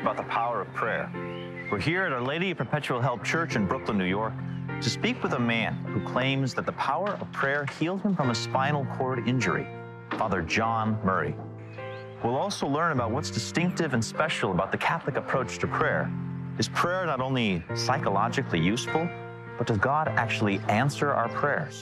about the power of prayer. We're here at Our Lady of Perpetual Help Church in Brooklyn, New York, to speak with a man who claims that the power of prayer healed him from a spinal cord injury, Father John Murray. We'll also learn about what's distinctive and special about the Catholic approach to prayer. Is prayer not only psychologically useful, but does God actually answer our prayers?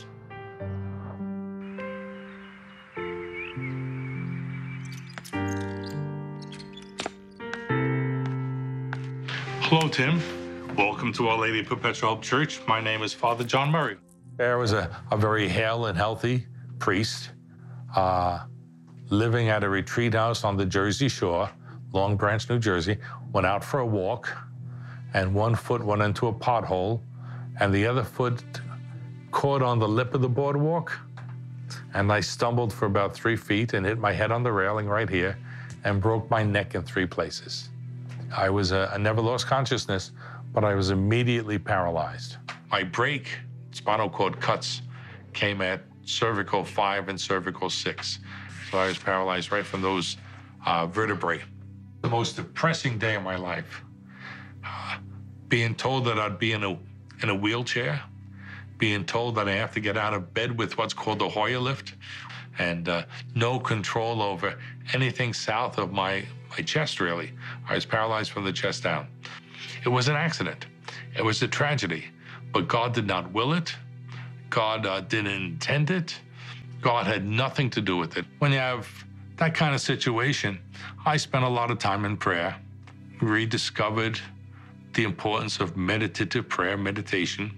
Hello, Tim. Welcome to Our Lady of Perpetual Help Church. My name is Father John Murray. I was a very hale and healthy priest living at a retreat house on the Jersey Shore, Long Branch, New Jersey. Went out for a walk, and one foot went into a pothole, and the other foot caught on the lip of the boardwalk, and I stumbled for about 3 feet and hit my head on the railing right here and broke my neck in 3 places. I never lost consciousness, but I was immediately paralyzed. My break, spinal cord cuts, came at cervical 5 and cervical 6. So I was paralyzed right from those vertebrae. The most depressing day of my life. Being told that I'd be in a wheelchair, being told that I have to get out of bed with what's called the Hoyer lift, and no control over anything south of my chest, really. I was paralyzed from the chest down. It was an accident. It was a tragedy, but God did not will it. God didn't intend it. God had nothing to do with it. When you have that kind of situation, I spent a lot of time in prayer, rediscovered the importance of meditative prayer, meditation,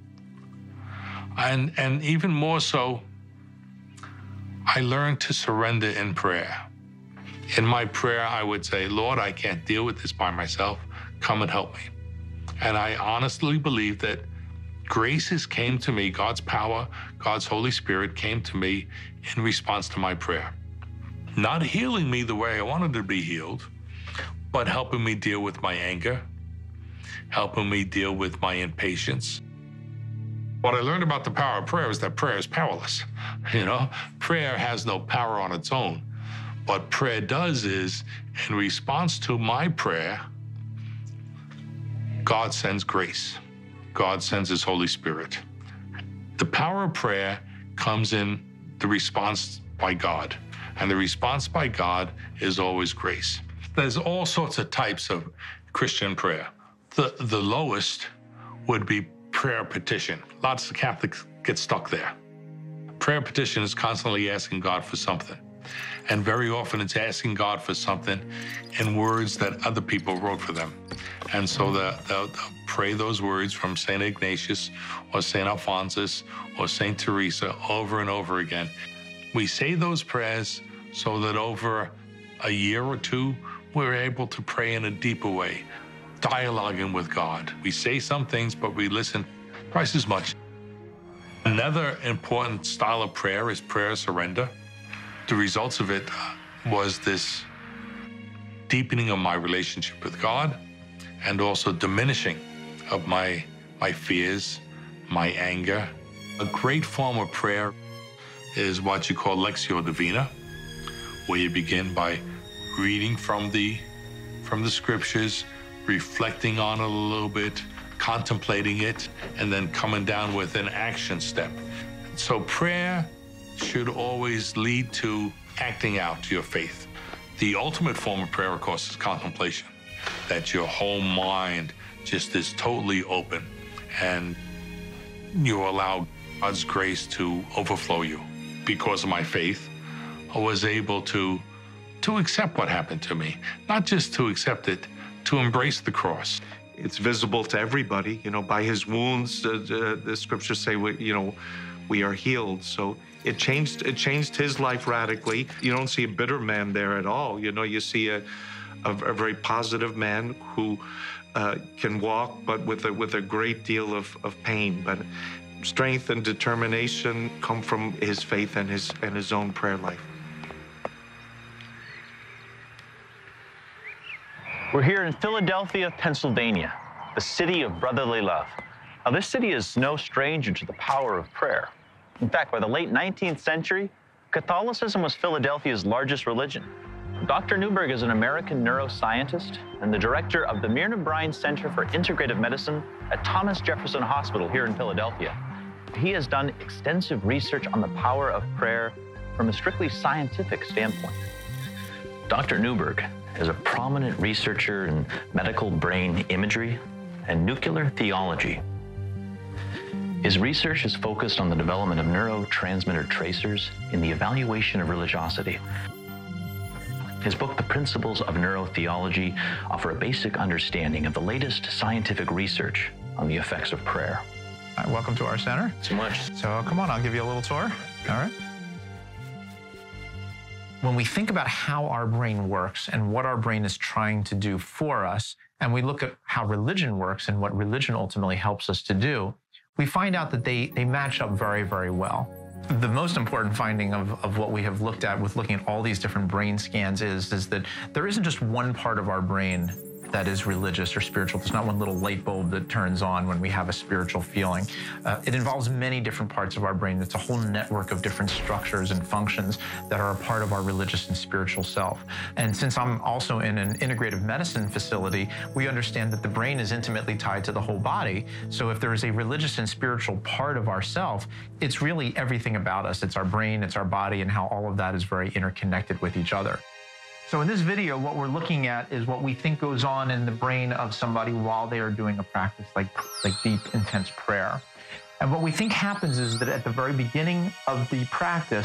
and even more so, I learned to surrender in prayer. In my prayer, I would say, Lord, I can't deal with this by myself. Come and help me. And I honestly believe that graces came to me, God's power, God's Holy Spirit came to me in response to my prayer. Not healing me the way I wanted to be healed, but helping me deal with my anger, helping me deal with my impatience. What I learned about the power of prayer is that prayer is powerless. Prayer has no power on its own. What prayer does is, in response to my prayer, God sends grace. God sends His Holy Spirit. The power of prayer comes in the response by God, and the response by God is always grace. There's all sorts of types of Christian prayer. The lowest would be prayer petition. Lots of Catholics get stuck there. Prayer petition is constantly asking God for something. And very often it's asking God for something in words that other people wrote for them. And so they'll pray those words from St. Ignatius or St. Alphonsus or St. Teresa over and over again. We say those prayers so that over a year or two, we're able to pray in a deeper way, dialoguing with God. We say some things, but we listen twice as much. Another important style of prayer is prayer surrender. The results of it was this deepening of my relationship with God and also diminishing of my fears, my anger. A great form of prayer is what you call Lectio Divina, where you begin by reading from the scriptures, reflecting on it a little bit, contemplating it, and then coming down with an action step. So prayer should always lead to acting out your faith. The ultimate form of prayer, of course, is contemplation, that your whole mind just is totally open and you allow God's grace to overflow you. Because of my faith, I was able to accept what happened to me, not just to accept it, to embrace the cross. It's visible to everybody, by His wounds, the scriptures say, we are healed. So it changed his life radically. You don't see a bitter man there at all. You see a very positive man who can walk, but with a great deal of pain. But strength and determination come from his faith and his own prayer life. We're here in Philadelphia, Pennsylvania, the city of brotherly love. Now, this city is no stranger to the power of prayer. In fact, by the late 19th century, Catholicism was Philadelphia's largest religion. Dr. Newberg is an American neuroscientist and the director of the Myrna Bryan Center for Integrative Medicine at Thomas Jefferson Hospital here in Philadelphia. He has done extensive research on the power of prayer from a strictly scientific standpoint. Dr. Newberg is a prominent researcher in medical brain imagery and nuclear theology. His research is focused on the development of neurotransmitter tracers in the evaluation of religiosity. His book, The Principles of Neurotheology, offer a basic understanding of the latest scientific research on the effects of prayer. Welcome to our center. So much. So come on, I'll give you a little tour. All right. When we think about how our brain works and what our brain is trying to do for us, and we look at how religion works and what religion ultimately helps us to do, we find out that they match up very, very well. The most important finding of what we have looked at with looking at all these different brain scans is that there isn't just one part of our brain that is religious or spiritual. There's not one little light bulb that turns on when we have a spiritual feeling. It involves many different parts of our brain. It's a whole network of different structures and functions that are a part of our religious and spiritual self. And since I'm also in an integrative medicine facility, we understand that the brain is intimately tied to the whole body. So if there is a religious and spiritual part of ourself, it's really everything about us. It's our brain, it's our body, and how all of that is very interconnected with each other. So in this video, what we're looking at is what we think goes on in the brain of somebody while they are doing a practice like deep, intense prayer. And what we think happens is that at the very beginning of the practice,